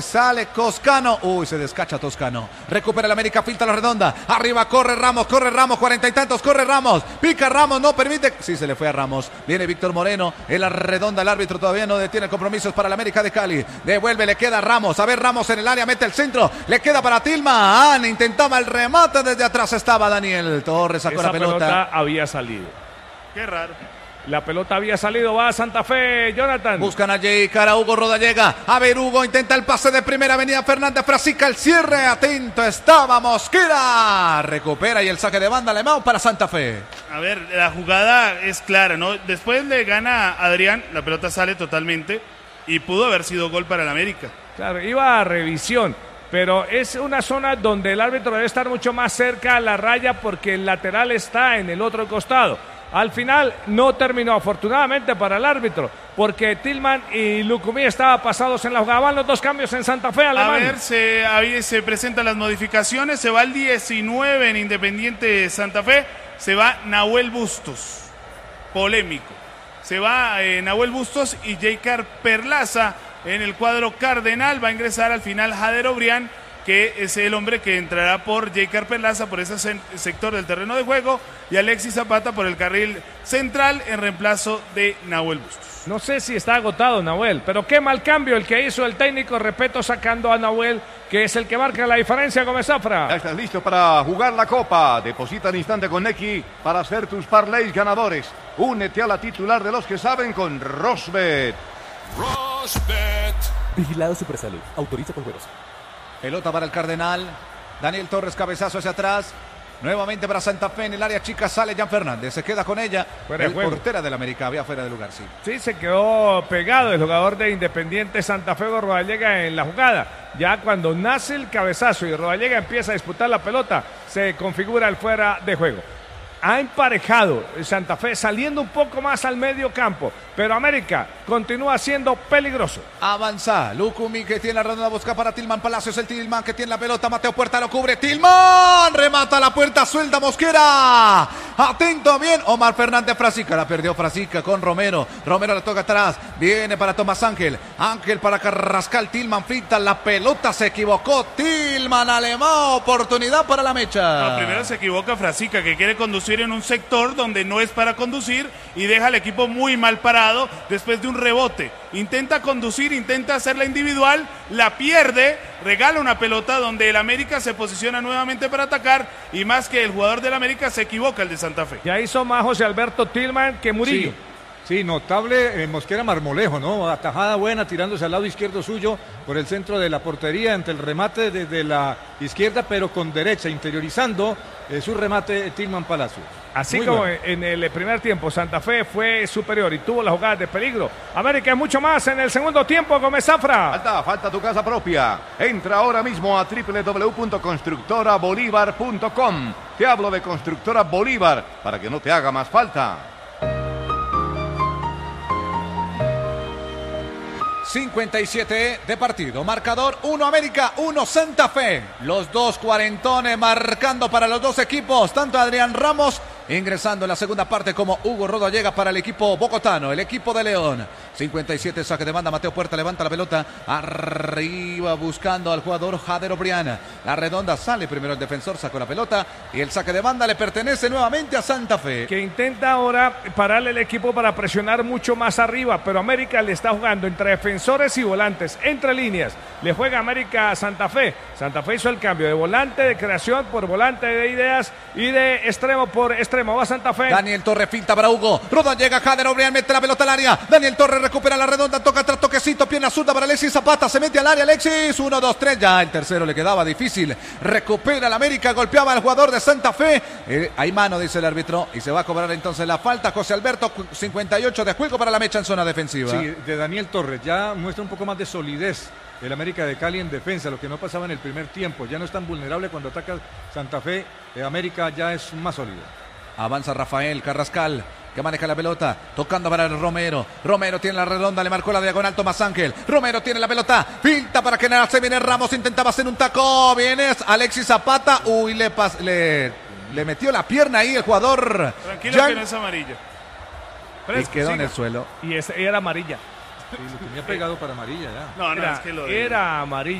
sale Toscano. Uy, se descacha Toscano. Recupera el América, filtra la redonda. Arriba corre Ramos, 40 y tantos, corre Ramos. Pica Ramos, no permite. Sí, se le fue a Ramos. Viene Víctor Moreno en la redonda. El árbitro todavía no detiene compromisos para el América de Cali. Devuelve, le queda Ramos. A ver, Ramos en el área, mete el centro. Le queda para Tillman. Intentaba el remate, desde atrás estaba Daniel Torres, sacó la pelota. Esa pelota había salido. Qué raro. La pelota había salido, va a Santa Fe, Jonathan. Buscan a Jaycar, a Hugo Rodallega. A ver, Hugo intenta el pase de primera, venía Fernández Frasica, el cierre, atento estaba Mosquera. Recupera y el saque de banda alemán para Santa Fe. A ver, la jugada es clara, ¿no? Después le gana Adrián, la pelota sale totalmente y pudo haber sido gol para el América. Claro, iba a revisión, pero es una zona donde el árbitro debe estar mucho más cerca a la raya porque el lateral está en el otro costado. Al final no terminó, afortunadamente para el árbitro, porque Tillman y Lucumí estaban pasados en la jugada. Van los dos cambios en Santa Fe, Alemán. A ver, se presentan las modificaciones. Se va el 19 en Independiente Santa Fe. Se va Nahuel Bustos, polémico. Se va Nahuel Bustos y Jaycar Perlaza en el cuadro cardenal. Va a ingresar al final Jader Obrián, que es el hombre que entrará por Jaycar Perlaza por ese sector del terreno de juego, y Alexis Zapata por el carril central en reemplazo de Nahuel Bustos. No sé si está agotado Nahuel, pero qué mal cambio el que hizo el técnico, respeto, sacando a Nahuel, que es el que marca la diferencia. Gómez Zafra. Ya estás listo para jugar la Copa. Deposita al instante con Nequi para hacer tus parlays ganadores. Únete a la titular de los que saben con Rosbet. Rosbet. Vigilado Supersalud. Autoriza con juegos. Pelota para el Cardenal. Daniel Torres, cabezazo hacia atrás. Nuevamente para Santa Fe en el área chica, sale Jan Fernández, se queda con ella. El portera del América, había fuera de lugar, sí. Sí, se quedó pegado el jugador de Independiente Santa Fe, Rodallega, en la jugada. Ya cuando nace el cabezazo y Rodallega empieza a disputar la pelota, se configura el fuera de juego. Ha emparejado Santa Fe saliendo un poco más al medio campo, pero América continúa siendo peligroso. Avanza, Lucumí que tiene la redonda, busca para Tillman Palacios, el Tillman que tiene la pelota, Mateo Puerta lo cubre, Tillman remata la puerta, suelta Mosquera, atento bien, Omar Fernández Frasica, la perdió Frasica con Romero, Romero le toca atrás, viene para Tomás Ángel, Ángel para Carrascal, Tillman frita la pelota, se equivocó, Tillman alemán, oportunidad para la mecha. No, primero se equivoca Frasica, que quiere conducir en un sector donde no es para conducir y deja al equipo muy mal parado después de un rebote. Intenta conducir, intenta hacerla individual, la pierde, regala una pelota donde el América se posiciona nuevamente para atacar y más que el jugador del América se equivoca el de Santa Fe. Ya hizo más José Alberto Tillman que Murillo. Sí, notable Mosquera Marmolejo, ¿no? Atajada buena, tirándose al lado izquierdo suyo por el centro de la portería, ante el remate desde la izquierda, pero con derecha, interiorizando su remate Tillman Palacios. Así Muy como bueno. en el primer tiempo Santa Fe fue superior y tuvo las jugadas de peligro, América es mucho más en el segundo tiempo. Gómez Zafra. Falta tu casa propia. Entra ahora mismo a www.constructorabolívar.com. Te hablo de Constructora Bolívar para que no te haga más falta. 57 de partido, marcador 1 América, 1 Santa Fe. Los dos cuarentones marcando para los dos equipos, tanto Adrián Ramos ingresando en la segunda parte como Hugo Rodallega para el equipo bogotano, el equipo de León. 57 saque de banda, Mateo Puerta levanta la pelota arriba buscando al jugador Jader Obrián. La redonda sale primero el defensor, sacó la pelota y el saque de banda le pertenece nuevamente a Santa Fe. Que intenta ahora pararle el equipo para presionar mucho más arriba, pero América le está jugando entre defensores y volantes, entre líneas. Le juega América a Santa Fe. Santa Fe hizo el cambio de volante de creación por volante de ideas y de extremo por extremo. Va Santa Fe. Daniel Torres finta para Hugo. Rodallega, Jader Obrián mete la pelota al área. Daniel Torres recupera la redonda, toca tras toquecito, pierna zurda para Alexis Zapata, se mete al área Alexis, 1, 2, 3, ya el tercero le quedaba difícil. Recupera el América, golpeaba al jugador de Santa Fe. Hay mano, dice el árbitro, y se va a cobrar entonces la falta. José Alberto, 58 de juego para la mecha en zona defensiva. Sí, de Daniel Torres, ya muestra un poco más de solidez el América de Cali en defensa, lo que no pasaba en el primer tiempo. Ya no es tan vulnerable cuando ataca Santa Fe. América ya es más sólido. Avanza Rafael Carrascal, que maneja la pelota, tocando para Romero. Romero tiene la redonda, le marcó la diagonal Tomás Ángel. Romero tiene la pelota, filtra para que se viene Ramos, intentaba hacer un taco. Viene Alexis Zapata, uy, le metió la pierna ahí el jugador. Tranquilo que no es amarilla. Y quedó en el suelo. Y esa era amarilla. Sí, lo tenía pegado para amarilla ya. No, es que era amarilla.